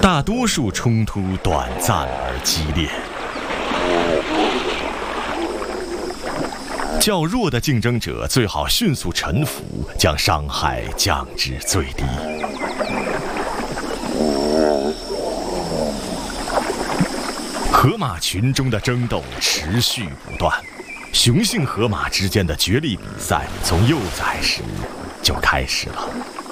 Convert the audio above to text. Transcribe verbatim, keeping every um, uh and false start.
大多数冲突短暂而激烈，较弱的竞争者最好迅速臣服，将伤害降至最低。河马群中的争斗持续不断，雄性河马之间的角力比赛从幼崽时就开始了。